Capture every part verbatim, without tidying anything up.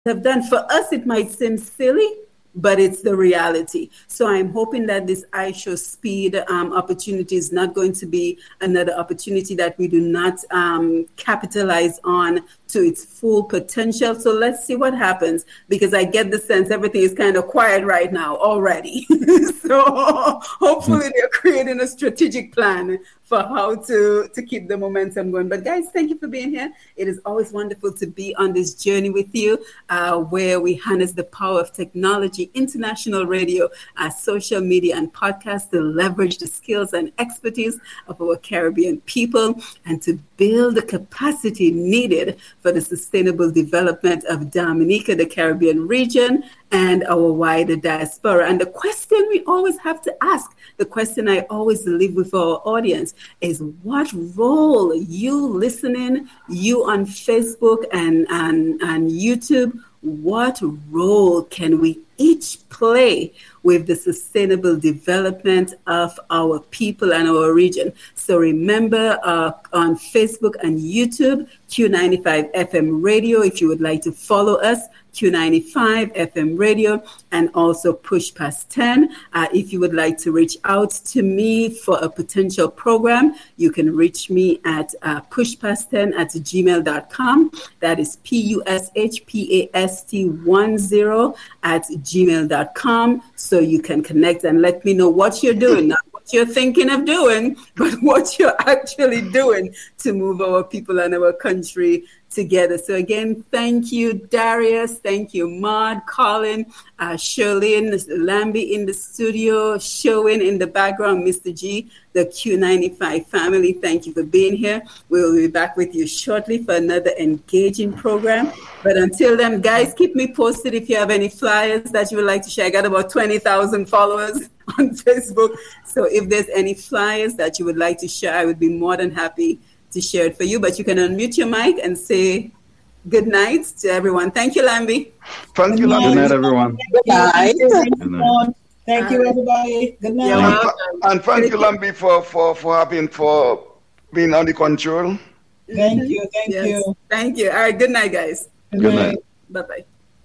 have done. For us, it might seem silly, but it's the reality. So I'm hoping that this iShow Speed um, opportunity is not going to be another opportunity that we do not um, capitalize on to its full potential. So let's see what happens, because I get the sense everything is kind of quiet right now already. So hopefully they're creating a strategic plan for how to, to keep the momentum going. But guys, thank you for being here. It is always wonderful to be on this journey with you, uh, where we harness the power of technology, international radio, uh, social media, and podcasts to leverage the skills and expertise of our Caribbean people and to build the capacity needed for the sustainable development of Dominica, the Caribbean region, and our wider diaspora. And the question we always have to ask, the question I always leave with our audience is, what role you listening, you on Facebook and, and, and YouTube, what role can we each play with the sustainable development of our people and our region? So remember, uh, on Facebook and YouTube, Q ninety-five F M Radio, if you would like to follow us, Q ninety-five F M Radio, and also Push Past ten. Uh, if you would like to reach out to me for a potential program, you can reach me at uh, push past ten at gmail dot com. That is P U S H P A S T one zero at gmail dot com. So you can connect and let me know what you're doing, not what you're thinking of doing, but what you're actually doing to move our people and our country together. So again, thank you, Darius. Thank you, Maud, Colin, uh, Shirlene, Lambie in the studio, showing in the background, Mister G, the Q ninety-five family. Thank you for being here. We'll be back with you shortly for another engaging program. But until then, guys, keep me posted if you have any flyers that you would like to share. I got about twenty thousand followers on Facebook. So if there's any flyers that you would like to share, I would be more than happy to share it for you. But you can unmute your mic and say good night to everyone. Thank you, Lambie. Thank you, Lambie. Good night, everyone. Good night. Good night. Thank you, everybody. Good night. And, and thank you, Lambie, for, for, for having for being on the control. Thank you. Thank Yes. you. Thank you. All right. Good night, guys. Good Good night. night. Bye-bye.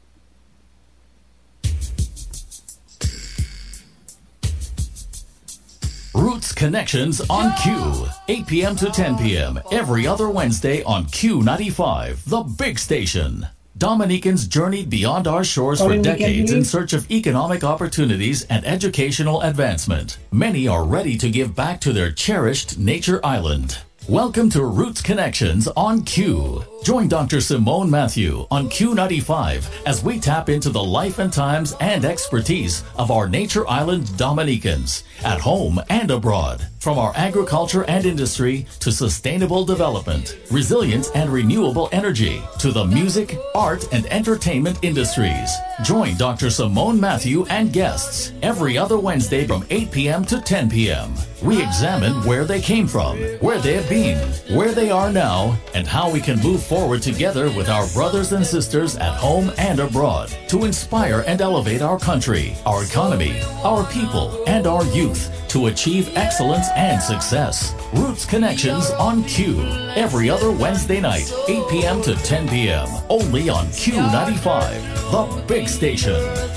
Roots Connections on Q, eight p.m. to ten p.m. every other Wednesday on Q ninety-five, the big station. Dominicans journeyed beyond our shores for Sorry, we can't decades hear in you. search of economic opportunities and educational advancement. Many are ready to give back to their cherished nature island. Welcome to Roots Connections on Q. Join Doctor Simone Matthew on Q ninety-five as we tap into the life and times and expertise of our nature island Dominicans, at home and abroad. From our agriculture and industry to sustainable development, resilience and renewable energy, to the music, art, and entertainment industries. Join Doctor Simone Matthew and guests every other Wednesday from eight p.m. to ten p.m. We examine where they came from, where they have been, where they are now, and how we can move forward together with our brothers and sisters at home and abroad to inspire and elevate our country, our economy, our people, and our youth to achieve excellence and success. Roots Connections on Q, every other Wednesday night, eight p.m. to ten p.m. only on Q ninety-five, the big station.